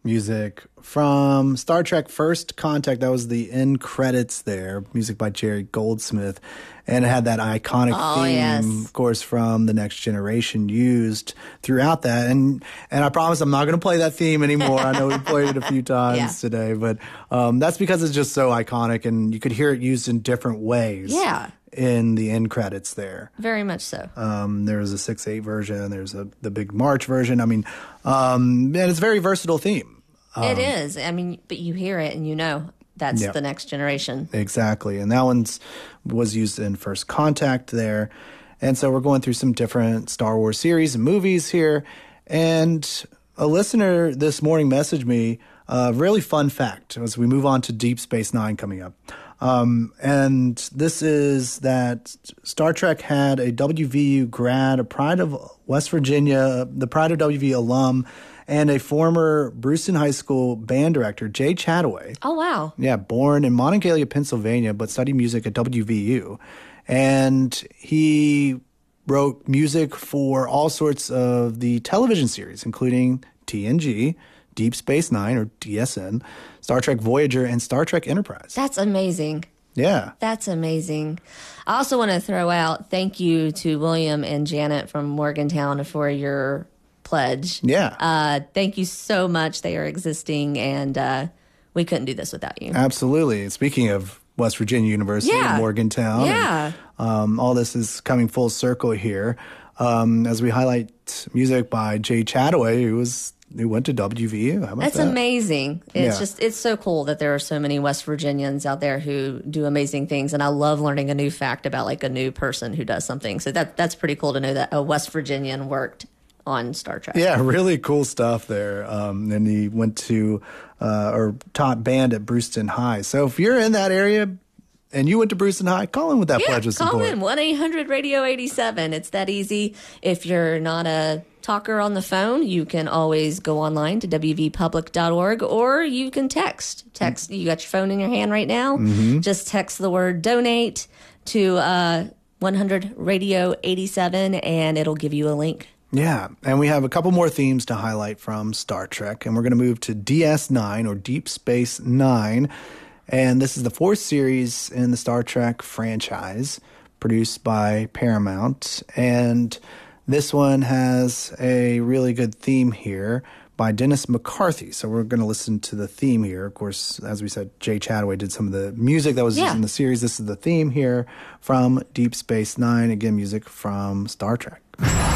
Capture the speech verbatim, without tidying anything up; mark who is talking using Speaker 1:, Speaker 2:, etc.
Speaker 1: music from Star Trek First Contact. That was the end credits there. Music by Jerry Goldsmith. And it had that iconic
Speaker 2: oh,
Speaker 1: theme,
Speaker 2: yes.
Speaker 1: of course, from The Next Generation used throughout that. And and I promise I'm not going to play that theme anymore. I know we played it a few times
Speaker 2: yeah.
Speaker 1: today. But um, that's because it's just so iconic, and you could hear it used in different ways.
Speaker 2: Yeah.
Speaker 1: In the end credits there.
Speaker 2: Very much so.
Speaker 1: Um, there's a six eight version. There's a the Big March version. I mean, um, and it's a very versatile theme. Um,
Speaker 2: it is. I mean, but you hear it and you know that's
Speaker 1: yep.
Speaker 2: The Next Generation.
Speaker 1: Exactly. And that one's was used in First Contact there. And so we're going through some different Star Wars series and movies here. And a listener this morning messaged me a really fun fact as we move on to Deep Space Nine coming up. Um, and this is that Star Trek had a W V U grad, a Pride of West Virginia, the Pride of W V alum, and a former Brewston High School band director, Jay Chataway.
Speaker 2: Oh, wow.
Speaker 1: Yeah, born in Monongalia, Pennsylvania, but studied music at W V U. And he wrote music for all sorts of the television series, including T N G, Deep Space Nine, or D S N, Star Trek Voyager, and Star Trek Enterprise.
Speaker 2: That's amazing.
Speaker 1: Yeah.
Speaker 2: That's amazing. I also want to throw out thank you to William and Janet from Morgantown for your pledge.
Speaker 1: Yeah.
Speaker 2: Uh, thank you so much. They are existing, and uh, we couldn't do this without you.
Speaker 1: Absolutely. Speaking of West Virginia University
Speaker 2: yeah.
Speaker 1: and Morgantown,
Speaker 2: yeah.
Speaker 1: and, um, all this is coming full circle here um, as we highlight music by Jay Chataway, who was who went to W V U. How about
Speaker 2: That's
Speaker 1: that?
Speaker 2: amazing. It's
Speaker 1: Yeah.
Speaker 2: just, it's so cool that there are so many West Virginians out there who do amazing things. And I love learning a new fact about like a new person who does something. So that that's pretty cool to know that a West Virginian worked on Star Trek.
Speaker 1: Yeah, really cool stuff there. Um, and he went to, uh, or taught band at Brewston High. So if you're in that area and you went to Brewston High, call in with that
Speaker 2: yeah,
Speaker 1: pledge of support.
Speaker 2: Call in one eight hundred radio eighty-seven. It's that easy. If you're not a talker on the phone, you can always go online to w v public dot org, or you can text. Text. You got your phone in your hand right now.
Speaker 1: Mm-hmm.
Speaker 2: Just text the word donate to uh, one hundred radio eighty-seven, and it'll give you a link.
Speaker 1: Yeah, and we have a couple more themes to highlight from Star Trek, and we're going to move to D S nine, or Deep Space Nine. And this is the fourth series in the Star Trek franchise, produced by Paramount. And this one has a really good theme here by Dennis McCarthy. So we're going to listen to the theme here. Of course, as we said, Jay Chataway did some of the music that was
Speaker 2: Yeah.
Speaker 1: used in the series. This is the theme here from Deep Space Nine. Again, music from Star Trek.